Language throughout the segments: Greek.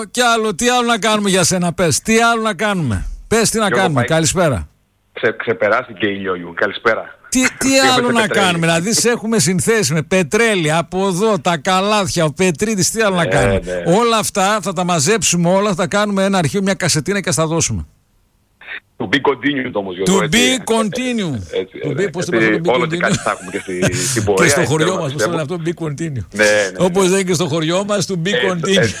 Τι άλλο να κάνουμε για σένα, πες. Τι άλλο να κάνουμε. Πες τι να κάνουμε. Καλησπέρα. Ξεπεράστηκε η Λιόγιου. Καλησπέρα. Τι άλλο να κάνουμε, δηλαδή σε έχουμε συνθέσει με πετρέλαια από εδώ, τα καλάθια, ο Πετρίδης, τι άλλο να κάνουμε. Όλα αυτά θα τα μαζέψουμε όλα, θα τα κάνουμε ένα αρχείο, μια κασετίνα και θα τα δώσουμε. To be continued όμως, Γιώργο. To be continued. Πώς το είπα, to be continued. Στην πορεία. Και στο χωριό μας, πώς το λένε αυτό, be continued. Όπως δεν και στο χωριό μας, to be continued.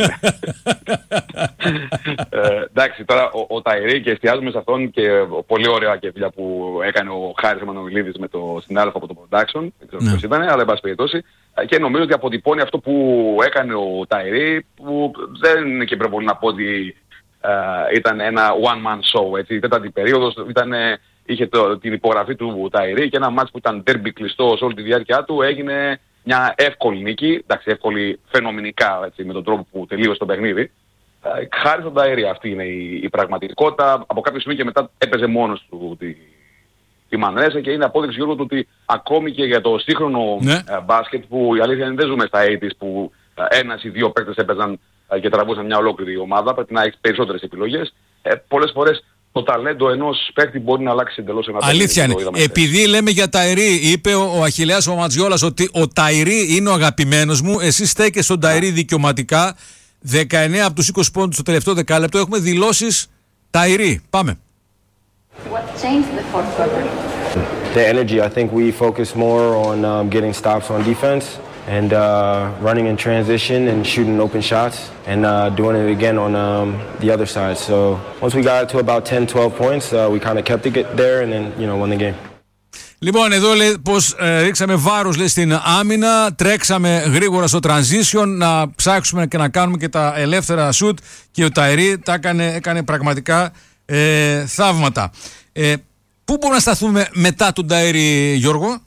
Εντάξει, τώρα ο Ταϊρή, και εστιάζουμε σε αυτόν, και πολύ ωραία και δουλειά που έκανε ο Χάρης Εμμανουηλίδης στην Αλφα από το Production. Δεν ξέρω ποιος ήταν, αλλά εν πάση περιπτώσει. Και νομίζω ότι αποτυπώνει αυτό που έκανε ο Ταϊρή, που δεν είναι και υπερβολή να πω ότι ήταν ένα one-man show, έτσι. Η τέταρτη περίοδος είχε την υπογραφή του Ταϊρή και ένα μάτς που ήταν derby κλειστό σε όλη τη διάρκεια του, έγινε μια εύκολη νίκη, εντάξει, εύκολη φαινομενικά, έτσι, με τον τρόπο που τελείωσε το παιχνίδι. Χάρη στον Ταϊρή, αυτή είναι η πραγματικότητα. Από κάποιο σημείο και μετά έπαιζε μόνος του τη Μανρέσα, και είναι απόδειξη, Γιώργο, ότι ακόμη και για το σύγχρονο μπάσκετ, που η αλήθεια είναι δεν ζούμε στα 80's που ένας ή δύο παίκτες έπαιζαν και τραβούσαν μια ολόκληρη ομάδα, πρέπει να έχεις περισσότερες επιλογές. Πολλές φορές το ταλέντο ενός παίκτη μπορεί να αλλάξει εντελώς ένα παιχνίδι. Αλήθεια είναι. Επειδή λέμε για Ταϊρή, είπε ο Αχιλλέας ο Ματζιόλας ότι ο Ταϊρή είναι ο αγαπημένος μου, εσύ στέκεσαι στον Ταϊρή δικαιωματικά. 19 από τους 20 πόντους στο τελευταίο δεκάλεπτο, έχουμε δηλώσεις Ταϊρή. Πάμε. The energy, I think we focus more on getting stops on defense and running in transition and shooting open shots and doing it again on the other side. So once we got to about 10-12 points, we kind of kept it there and then, won the game. Λοιπόν, εδώ λέει πως ρίξαμε βάρος, λέει, στην άμυνα, τρέξαμε γρήγορα στο transition, να ψάξουμε και να κάνουμε και τα ελεύθερα shoot, και ο Ταϊρή τα έκανε πραγματικά θαύματα. Πού μπορούμε να σταθούμε μετά τον Ταϊρή, Γιώργο?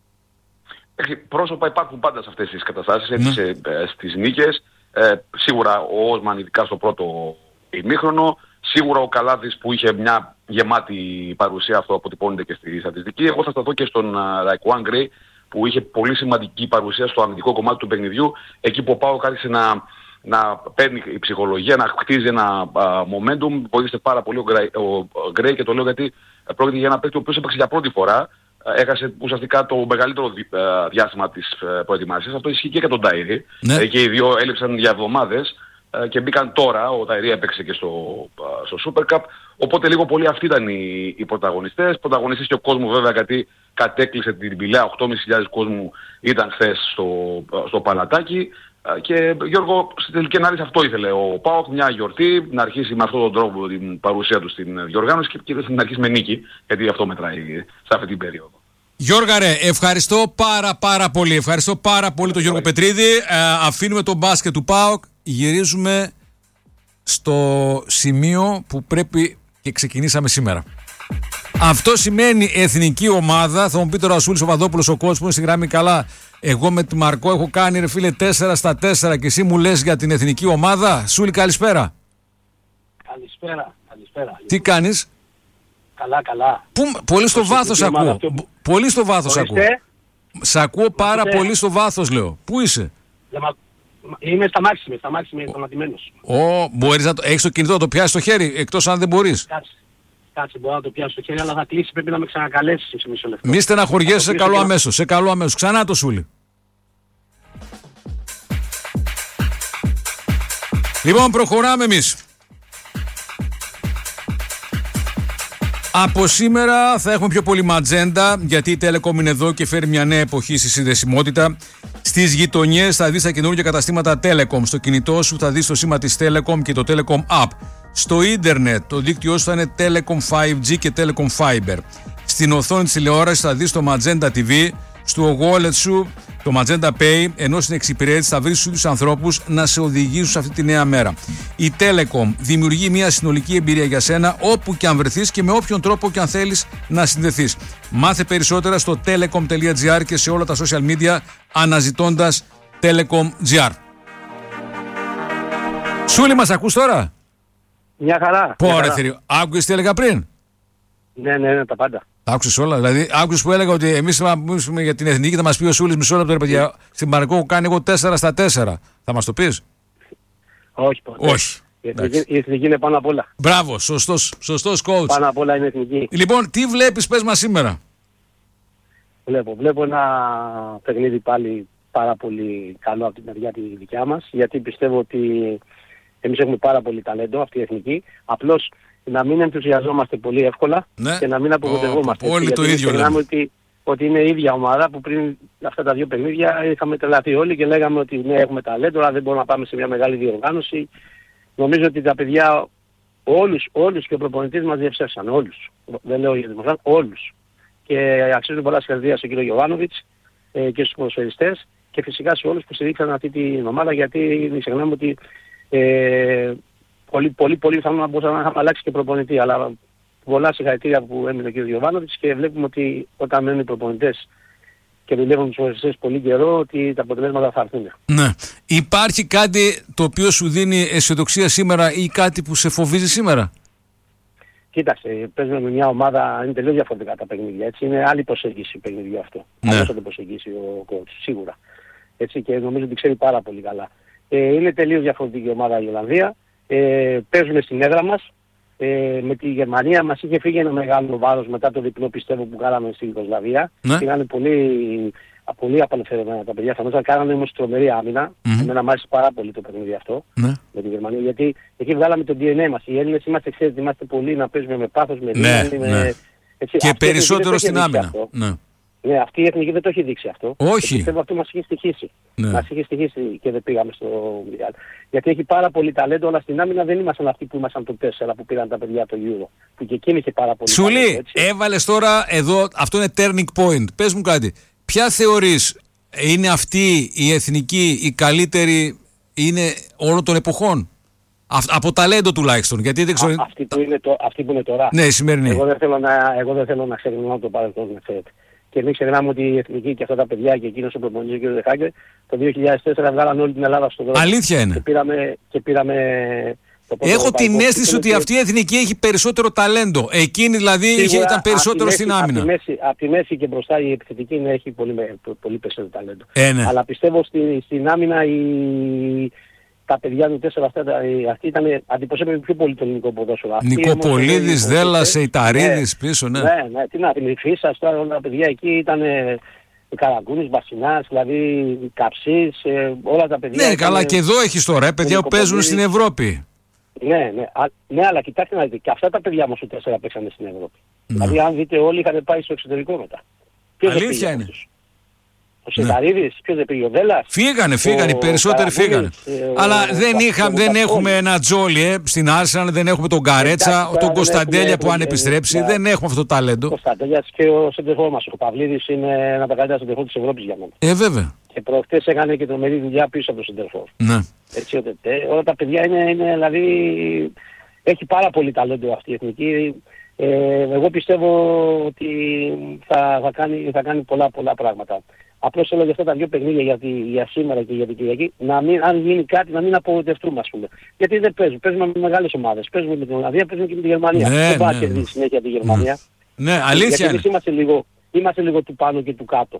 Πρόσωπα υπάρχουν πάντα σε αυτές τις καταστάσεις, έτσι, στις νίκες. Σίγουρα ο Όσμαν, ειδικά στο πρώτο ημίχρονο. Σίγουρα ο Καλάδης που είχε μια γεμάτη παρουσία, αυτό αποτυπώνεται και στη στατιστική. Εγώ θα σταθώ και στον Ραϊκουάν Γκρέι, που είχε πολύ σημαντική παρουσία στο αμυντικό κομμάτι του παιχνιδιού. Εκεί που ο ΠΑΟΚ άρχισε να παίρνει η ψυχολογία, να χτίζει ένα momentum. Βοήθησε πάρα πολύ ο Γκρέι, και το λέω γιατί πρόκειται για ένα παίκτη ο οποίος έπαιξε για πρώτη φορά. Έχασε ουσιαστικά το μεγαλύτερο διάστημα της προετοιμασίας. Αυτό ισχύει και για τον Ταϊρή. Και οι δύο έλειψαν για εβδομάδες και μπήκαν τώρα. Ο Ταϊρή έπαιξε και στο Super Cup. Οπότε λίγο πολύ αυτοί ήταν οι πρωταγωνιστές. Πρωταγωνιστές και ο κόσμος, βέβαια, γιατί κατέκλυσε την Πηλαία. 8.500 κόσμου ήταν χθες στο Παλατάκι. Και Γιώργο, στην τελική ανάλυση αυτό ήθελε ο ΠΑΟΚ, μια γιορτή, να αρχίσει με αυτόν τον τρόπο την παρουσία του στην διοργάνωση και να αρχίσει με νίκη, γιατί αυτό μετράει σε αυτή την περίοδο. Γιώργα ρε, ευχαριστώ πάρα πολύ. Ευχαριστώ πάρα πολύ τον Γιώργο Πετρίδη. Αφήνουμε τον μπάσκετ του ΠΑΟΚ, γυρίζουμε στο σημείο που πρέπει και ξεκινήσαμε σήμερα. Αυτό σημαίνει εθνική ομάδα. Θα μου πει τώρα ο Σούλης ο Παπαδόπουλος, ο coach που είναι στη γραμμή, καλά, εγώ με τη Μαρκό έχω κάνει, ρε φίλε, 4-4 και εσύ μου λες για την εθνική ομάδα. Σούλη, καλησπέρα. Καλησπέρα. Τι κάνεις? Καλά. Πολύ στο βάθος ακούω. Πολύ στο βάθος ακούω. Σ' ακούω πάρα πολύ στο βάθος, λέω. Πού είσαι? Είμαι στα Μάξιμη, σταματημένος. Μπορείς να έχεις το κινητό να το πιάσεις στο χέρι, εκτός αν δεν μπορείς? Κάτσε, μπορώ να το πιάσω στο χέρι, αλλά θα κλείσει, πρέπει να με ξανακαλέσεις σε μισό λεπτό. Μη στεναχωριέσαι, σε καλό αμέσως. Ξανά το Σούλη. Λοιπόν, προχωράμε εμείς. Από σήμερα θα έχουμε πιο πολύ ματζέντα, γιατί η Telecom είναι εδώ και φέρει μια νέα εποχή στη συνδεσιμότητα. Στις γειτονιές θα δεις τα καινούργια καταστήματα Telecom. Στο κινητό σου θα δεις το σήμα της Telecom και το Telecom App. Στο ίντερνετ το δίκτυό σου θα είναι Telecom 5G και Telecom Fiber. Στην οθόνη της τηλεόρασης θα δεις το Magenta TV. Στο wallet σου το Magenta Pay, ενώ στην εξυπηρέτηση θα βρεις τους ανθρώπους να σε οδηγήσουν σε αυτή τη νέα μέρα. Η Telecom δημιουργεί μια συνολική εμπειρία για σένα όπου και αν βρεθείς και με όποιον τρόπο και αν θέλεις να συνδεθείς. Μάθε περισσότερα στο telecom.gr και σε όλα τα social media αναζητώντας Telecom.gr. Σούλη, μας ακούς τώρα? Μια χαρά. Πόρε θηρίο. Άκουσες τι έλεγα πριν? Ναι, τα πάντα. Τα άκουσες όλα? Δηλαδή, άκουσες που έλεγα ότι εμείς για την εθνική θα μας πει ο Σούλης, μισό λεπτό ρε παιδιά, στην Μαρκό έχω κάνει εγώ 4-4. Θα μας το πεις? Όχι ποτέ. Όχι. Η εθνική είναι πάνω απ' όλα. Μπράβο, σωστός coach. Πάνω απ' όλα είναι εθνική. Λοιπόν, τι βλέπεις, πες μας σήμερα? Βλέπω ένα παιχνίδι πάλι πάρα πολύ καλό από την μεριά τη δικιά μας, γιατί πιστεύω ότι εμείς έχουμε πάρα πολύ ταλέντο αυτή η εθνική. Απλώς να μην ενθουσιαζόμαστε πολύ εύκολα, ναι, και να μην απογοητευόμαστε. Όλοι το ίδιο λέμε. Ότι είναι η ίδια ομάδα που πριν αυτά τα δύο παιχνίδια είχαμε τρελαθεί όλοι και λέγαμε ότι ναι, έχουμε ταλέντο, αλλά δεν μπορούμε να πάμε σε μια μεγάλη διοργάνωση. Νομίζω ότι τα παιδιά όλους και ο προπονητής μας διευσεύσαν. Όλους. Δεν λέω για δημοσιογράφους, όλους. Και αξίζουν πολλά συγχαρητήρια στον κύριο Γιωβάνοβιτς και στους ποδοσφαιριστές και φυσικά σε όλους που στηρίξαν αυτή την ομάδα, γιατί μην ξεχνάμε ότι πολύ πιθανόν να μπορούσαμε να είχαμε αλλάξει και προπονητή, αλλά πολλά συγχαρητήρια που έμεινε ο κ. Γιωβάνοβιτς και βλέπουμε ότι όταν μένουν οι προπονητές και δουλεύουν τους ποδοσφαιριστές πολύ καιρό, ότι τα αποτελέσματα θα έρθουν. Ναι. Υπάρχει κάτι το οποίο σου δίνει αισιοδοξία σήμερα ή κάτι που σε φοβίζει σήμερα? Κοίταξε, παίζουμε με μια ομάδα, είναι τελείως διαφορετικά τα παιχνίδια, έτσι, είναι άλλη προσέγγιση παιχνιδιού αυτό. Ναι. Άλλος θα το προσεγγίσει ο coach, σίγουρα. Έτσι, και νομίζω ότι ξέρει πάρα πολύ καλά. Είναι τελείως διαφορετική ομάδα η Ολλανδία. Παίζουμε στην έδρα μας. Με τη Γερμανία μας είχε φύγει ένα μεγάλο βάρος μετά το διπλό, πιστεύω, που κάναμε στην Ιουγκοσλαβία. Ναι. Πήγανε πολύ απελευθερωμένα τα παιδιά. Θα κάνανε όμως τρομερή άμυνα. Εμένα μ' άρεσε πάρα πολύ το παιχνίδι αυτό, ναι, με τη Γερμανία, γιατί εκεί βγάλαμε το DNA μας. Οι Έλληνες είμαστε πολύ να παίζουμε με πάθος, με δύναμη, ναι. Έτσι, και περισσότερο στην άμυνα. Ναι, αυτή η εθνική δεν το έχει δείξει αυτό. Όχι. Και πιστεύω αυτό μας είχε στοιχήσει. Ναι. Μας είχε στοιχήσει και δεν πήγαμε στο Μουντιάλ. Γιατί έχει πάρα πολύ ταλέντο, αλλά στην άμυνα δεν ήμασταν αυτοί που ήμασταν το 4 που πήραν τα παιδιά το Euro. Που και εκείνη είχε πάρα πολύ Σουλή, ταλέντο. Έβαλες τώρα εδώ, αυτό είναι turning point. Πες μου κάτι. Ποια θεωρείς είναι αυτή η εθνική, η καλύτερη, είναι όλων των εποχών? Από ταλέντο τουλάχιστον. Γιατί δεν ξέρω... Αυτή που είναι τώρα. Ναι, η σημερινή. Εγώ δεν θέλω να ξεχνάω το παρελθόν, να ξέρετε. Και μην ξεχνάμε ότι η εθνική και αυτά τα παιδιά και εκείνος ο προπονητής ο κ. Δεχάκερ το 2004 βγάλαν όλη την Ελλάδα στον δρόμο. Αλήθεια είναι. Και πήραμε έχω την αίσθηση ότι αυτή η εθνική έχει περισσότερο ταλέντο. Εκείνη δηλαδή ήταν περισσότερο στην άμυνα. Από τη μέση και μπροστά η επιθετική έχει πολύ περισσότερο ταλέντο. Ναι. Αλλά πιστεύω στην άμυνα τα παιδιά του 4 αυτοί αντιπροσώπευαν πιο πολύ το ελληνικό ποδόσφαιρο. Νικοπολίδης, Δέλλας, Ιταρίδης πίσω, ναι. Ναι, τι να την Φίσας, τώρα όλα τα παιδιά εκεί ήταν Καραγκούνης, Βασινάς, δηλαδή Καψής, όλα τα παιδιά. Ναι, καλά και εδώ έχεις τώρα, παιδιά που παίζουν στην Ευρώπη. Ναι, αλλά κοιτάξτε να δείτε, και αυτά τα παιδιά όμως του 4 παίξανε στην Ευρώπη. Δηλαδή αν δείτε όλοι είχαν πάει στο εξωτερικό μετά. Αλήθεια είναι. Ο Σιταρίδης, ποιος δεν πήγε, ο Δέλλας. Φύγανε, οι περισσότεροι φύγανε. Αλλά δεν έχουμε ένα Τζόλι στην Arsenal, δεν έχουμε τον Γκαρέτσα, τον Κωνσταντέλια που αν επιστρέψει, δεν έχουμε αυτό το ταλέντο. Ο Κωνσταντέλιας και ο σεντερφόρ μας, ο Παυλίδης είναι ένα από τα καλύτερα σεντερφόρ της Ευρώπης για μένα. Βέβαια. Και προχτές έκανε και τρομερή δουλειά πίσω από τον σεντερφόρ. Ναι. Έτσι, όλα τα παιδιά είναι, δηλαδή, έχει πάρα πολύ ταλέντο αυτή η εθνική. Εγώ πιστεύω ότι θα κάνει πολλά πράγματα. Απλώς θέλω για αυτά τα δύο παιχνίδια για σήμερα και για την Κυριακή, αν γίνει κάτι, να μην απογοητευτούμε, ας πούμε. Γιατί δεν παίζουμε με μεγάλες ομάδες. Παίζουμε με την Ολλανδία, παίζουμε και με τη Γερμανία. Δεν πάει να κερδίσει συνέχεια τη Γερμανία. Ναι, αλήθεια είναι. Γιατί είμαστε λίγο του πάνω και του κάτω.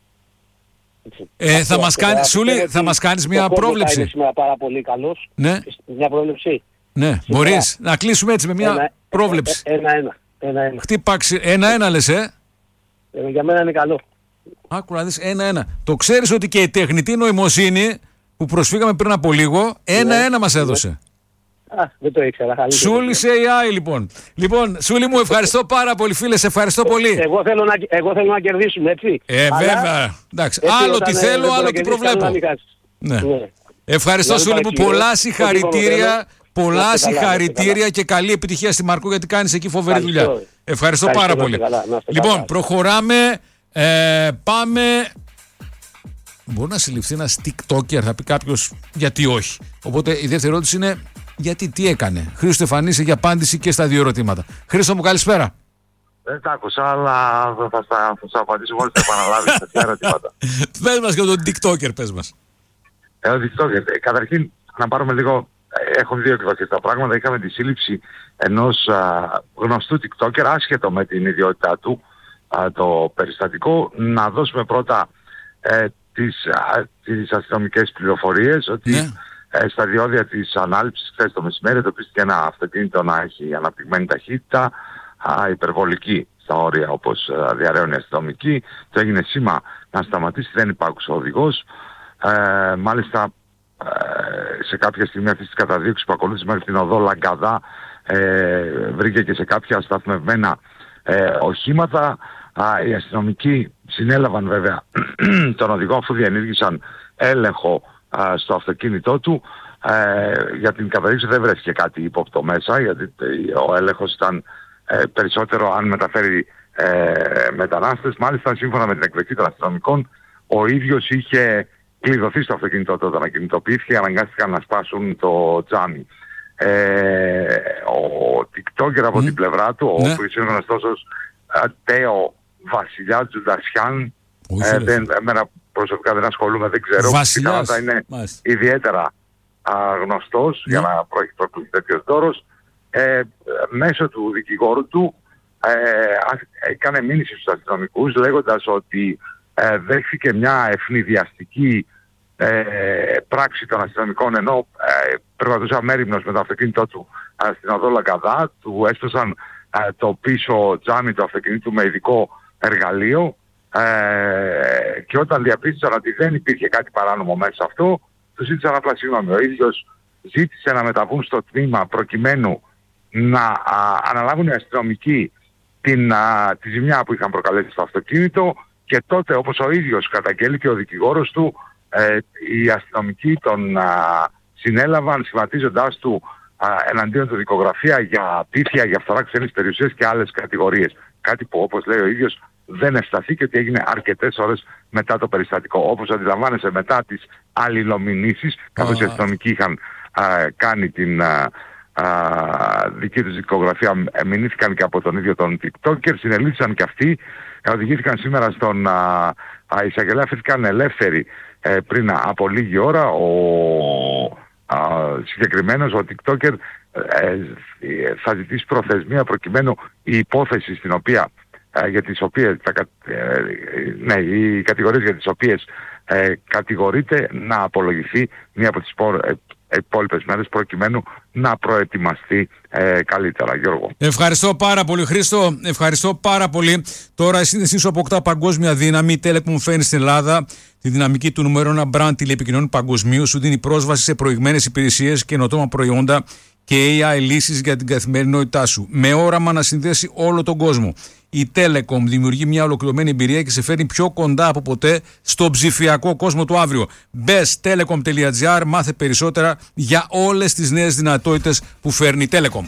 Θα μας κάνεις μια πρόβλεψη? Είναι σήμερα πάρα πολύ καλός. Ναι. Μια πρόβλεψη. Ναι, μπορείς να κλείσουμε έτσι με μια πρόβλεψη? 1-1. Χτύπαξε 1-1 λες, για μένα είναι καλό. Άκου να δεις, 1-1. Το ξέρεις ότι και η τεχνητή νοημοσύνη που προσφύγαμε πριν από λίγο, 1-1 μας έδωσε. Δεν το ήξερα. Σούλης AI λοιπόν. Λοιπόν, Σούλη μου, ευχαριστώ πάρα πολύ, φίλε, σε ευχαριστώ πολύ. Εγώ θέλω να κερδίσουμε, έτσι. Βέβαια. Εντάξει. Άλλο τι θέλω, άλλο τι προβλέπω. Ναι. Ευχαριστώ, Σούλη μου. Πολλά συγχαρητήρια. Πολλά συγχαρητήρια και καλή επιτυχία στη Μαρκό, γιατί κάνεις εκεί φοβερή δουλειά. Ευχαριστώ πάρα πολύ. Λοιπόν, προχωράμε. Πάμε. Μπορεί να συλληφθεί ένας TikToker, θα πει κάποιος, γιατί όχι. Οπότε η δεύτερη ερώτηση είναι, γιατί, τι έκανε? Χρήστο Στεφανίση για απάντηση και στα δύο ερωτήματα. Χρήστο μου, καλησπέρα. Δεν τα άκουσα, αλλά θα σου απαντήσω μόλις θα επαναλάβεις τα δύο ερωτήματα. Πες μας για τον TikToker, πες μας. Ο TikToker, καταρχήν να πάρουμε λίγο, έχουν δύο εκδοχές τα πράγματα. Είχαμε τη σύλληψη ενός γνωστού TikToker, άσχετο με την ιδιότητά του, το περιστατικό. Να δώσουμε πρώτα τις αστυνομικές πληροφορίες ότι στα διόδια της ανάληψης χθες το μεσημέρι εντοπίστηκε ένα αυτοκίνητο να έχει αναπτυγμένη ταχύτητα υπερβολική στα όρια όπως διαρρέουν οι αστυνομικοί. Το έγινε σήμα να σταματήσει, δεν υπάκουσε ο οδηγός. Μάλιστα σε κάποια στιγμή αυτής της καταδίωξης που ακολούθησε μέχρι την οδό Λαγκαδά βρήκε και σε κάποια σταθμευμένα οχήματα. Οι αστυνομικοί συνέλαβαν βέβαια τον οδηγό αφού διενήργησαν έλεγχο στο αυτοκίνητό του. Για την καταδίωξη δεν βρέθηκε κάτι ύποπτο μέσα, γιατί ο έλεγχος ήταν περισσότερο αν μεταφέρει μετανάστες. Μάλιστα σύμφωνα με την εκδοχή των αστυνομικών, ο ίδιος είχε κλειδωθεί στο αυτοκίνητό του όταν ακινητοποιήθηκε και αναγκάστηκαν να σπάσουν το τζάμι. Ο TikToker από την πλευρά του, ο οποίος είναι γνωστός ως Τέο Βασιλιά Τζουντασιάν, εμένα προσωπικά δεν ασχολούμαι, δεν ξέρω. Βασιλιάς. Θα είναι ιδιαίτερα γνωστός για να προκληθεί τέτοιος δώρος. Μέσω του δικηγόρου του έκανε μήνυση στους αστυνομικούς λέγοντας ότι δέχθηκε μια ευνηδιαστική πράξη των αστυνομικών, ενώ περπατούσε αμέριμνος με το αυτοκίνητό του στην οδό Λαγκαδά. Του έσπασαν το πίσω τζάμι του αυτοκινήτου με ειδικό εργαλείο και όταν διαπίστωσαν ότι δεν υπήρχε κάτι παράνομο μέσα σε αυτό, του ζήτησαν απλά συγγνώμη. Ο ίδιος ζήτησε να μεταβούν στο τμήμα προκειμένου να αναλάβουν οι αστυνομικοί τη ζημιά που είχαν προκαλέσει στο αυτοκίνητο, και τότε, όπως ο ίδιος καταγγέλει και ο δικηγόρος του, οι αστυνομικοί τον συνέλαβαν σχηματίζοντάς του εναντίον του δικογραφία για πίθια, για φθορά ξένης περιουσίας και άλλες κατηγορίες. Κάτι που, όπως λέει ο ίδιος, δεν ευσταθεί και ότι έγινε αρκετές ώρες μετά το περιστατικό. Όπως αντιλαμβάνεσαι, μετά τις αλληλομηνήσεις, καθώς οι αστυνομικοί είχαν κάνει την δική τους δικογραφία, μηνύθηκαν και από τον ίδιο τον TikToker, συνελήφθησαν και αυτοί, οδηγήθηκαν σήμερα στον εισαγγελέα, αφήθηκαν ελεύθεροι πριν από λίγη ώρα. Ο συγκεκριμένος, ο TikToker, θα ζητήσει προθεσμία προκειμένου η υπόθεση στην οποία, για τις οποίες, οι κατηγορίες για τις οποίες κατηγορείται να απολογηθεί μία από τις υπόλοιπες μέρες προκειμένου να προετοιμαστεί καλύτερα. Γιώργο. Ευχαριστώ πάρα πολύ, Χρήστο. Ευχαριστώ πάρα πολύ. Τώρα η σύνδεσή σου αποκτά παγκόσμια δύναμη. Η Telecom φέρνει στην Ελλάδα τη δυναμική του νούμερο 1 brand τηλεπικοινωνιών παγκοσμίου. Σου δίνει πρόσβαση σε προηγμένες υπηρεσίες, καινοτόμα προϊόντα και AI λύσεις για την καθημερινότητά σου. Με όραμα να συνδέσει όλο τον κόσμο. Η Telecom δημιουργεί μια ολοκληρωμένη εμπειρία και σε φέρνει πιο κοντά από ποτέ στο ψηφιακό κόσμο του αύριο. Μπες telecom.gr, μάθε περισσότερα για όλες τις νέες δυνατότητες που φέρνει η Telecom.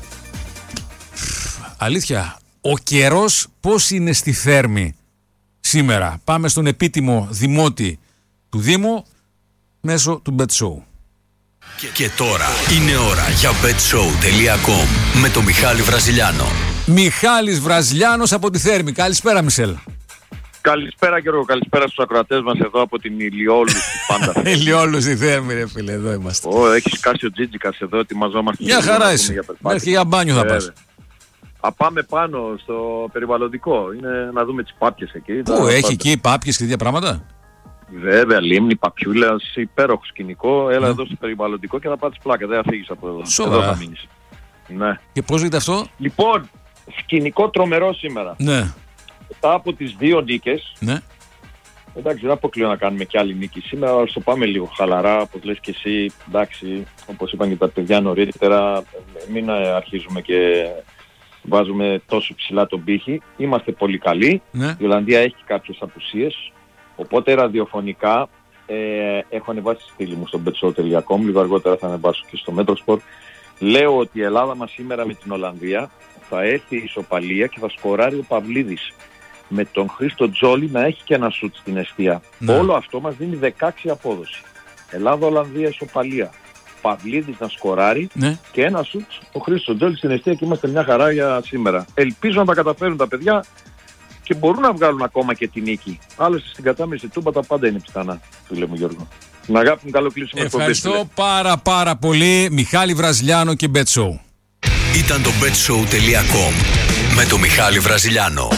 Αλήθεια, ο καιρός πώς είναι στη Θέρμη σήμερα? Πάμε στον επίτιμο δημότη του Δήμου μέσω του Bet Show. Και τώρα είναι ώρα για betshow.com με τον Μιχάλη Βραζιλιάνο. Μιχάλης Βραζιλιάνος από τη Θέρμη. Καλησπέρα, Μισελ. Καλησπέρα, Γιώργο. Καλησπέρα στους ακροατές μας εδώ από την Ηλιόλου πάντα. Ηλιόλου στη Θέρμη, ρε φίλε, εδώ είμαστε. Έχει σκάσει ο Τζίτζικας εδώ, ετοιμαζόμαστε. Μια χαρά είσαι. Μέχρι για μπάνιο θα πας. Πάμε πάνω στο περιβαλλοντικό. Είναι να δούμε τις πάπιες εκεί. Πού έχει εκεί πάπιες και τέτοια πράγματα? Βέβαια, λίμνη, παπιούλας, υπέροχο σκηνικό. Έλα εδώ στο περιβαλλοντικό και θα πάτεις πλάκα. Δεν θα φύγεις από εδώ. Σοβαρά. Εδώ θα μείνεις. Ναι. Και πώς γίνεται αυτό? Λοιπόν, σκηνικό τρομερό σήμερα. Ναι. Μετά από τις 2 νίκες. Ναι. Εντάξει, δεν αποκλείω να κάνουμε και άλλη νίκη σήμερα, αλλά το πάμε λίγο χαλαρά, όπως λες και εσύ. Εντάξει, όπως είπαν και τα παιδιά νωρίτερα, μην αρχίζουμε και βάζουμε τόσο ψηλά τον πύχη. Είμαστε πολύ καλοί. Ναι. Η Ολλανδία έχει κάποιες απουσίες. Οπότε ραδιοφωνικά έχω ανεβάσει στη στήλη μου στο betshow.com, λίγο αργότερα θα ανεβάσω και στο Metrosport. Λέω ότι η Ελλάδα μας σήμερα με την Ολλανδία θα έρθει η ισοπαλία και θα σκοράρει ο Παυλίδης με τον Χρήστο Τζόλι να έχει και ένα σουτ στην εστία. Ναι. Όλο αυτό μας δίνει 16 απόδοση. Ελλάδα-Ολλανδία ισοπαλία. Παυλίδης να σκοράρει, ναι, και ένα σουτ ο Χρήστο Τζόλι στην εστία και είμαστε μια χαρά για σήμερα. Ελπίζω να τα καταφέρουν τα παιδιά και μπορούν να βγάλουν ακόμα και τη νίκη. Άλλωστε στην κατάμεση Τούμπα τα πάντα είναι πιστανά, φίλε μου Γιώργο. Την αγάπη μου, καλό κλείσιμο. Ευχαριστώ πάρα πολύ, Μιχάλη Βραζιλιάνο και Bet Show. Ήταν το betshow.com με τον Μιχάλη Βραζιλιάνο.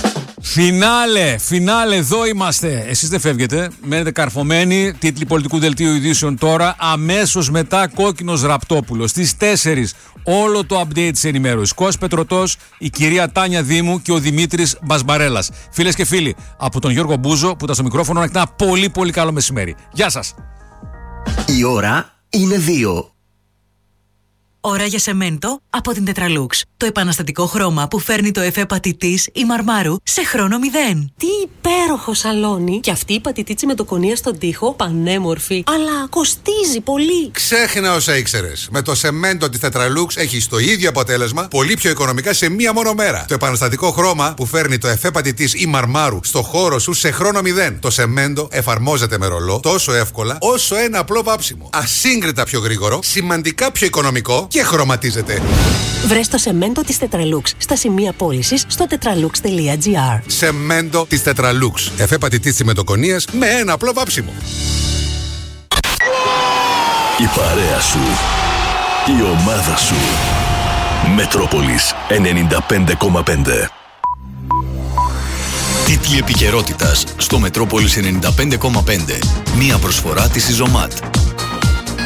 Φινάλε, εδώ είμαστε. Εσείς δεν φεύγετε. Μένετε καρφωμένοι. Τίτλοι πολιτικού δελτίου ειδήσεων τώρα. Αμέσως μετά Κόκκινος Ραπτόπουλος. Στις 4 όλο το update της ενημέρωσης. Κώστας Πετρωτός, η κυρία Τάνια Δήμου και ο Δημήτρης Μπασμπαρέλας. Φίλες και φίλοι, από τον Γιώργο Μπούζο που ήταν στο μικρόφωνο, να έχετε ένα πολύ πολύ καλό μεσημέρι. Γεια σας. Η ώρα είναι 2. Ώρα για σεμέντο από την Τετραλούξ. Το επαναστατικό χρώμα που φέρνει το εφέ πατητής ή μαρμάρου σε χρόνο 0. Τι υπέροχο σαλόνι! Και αυτή η πατητίτσι με το κονία στον τοίχο, πανέμορφη. Αλλά κοστίζει πολύ. Ξέχνα όσα ήξερες. Με το σεμέντο της Τετραλούξ έχεις το ίδιο αποτέλεσμα, πολύ πιο οικονομικά σε μία μόνο μέρα. Το επαναστατικό χρώμα που φέρνει το εφέ πατητής ή μαρμάρου στο χώρο σου σε χρόνο 0. Το σεμέντο εφαρμόζεται με ρολό τόσο εύκολα όσο ένα απλό βάψιμο. Ασύγκριτα πιο γρήγορο, σημαντικά πιο οικονομικό και χρωματίζεται. Βρες το σεμέντο της Τετραλούξ στα σημεία πώλησης στο tetralux.gr. Σεμέντο της Τετραλούξ. Εφέ πατητής τσιμεντοκονίας με ένα απλό βάψιμο. Η παρέα σου. Η ομάδα σου. Μετρόπολης 95,5. Τίτλοι επικαιρότητας στο Μετρόπολης 95,5. Μία προσφορά της Ιζωμάτ.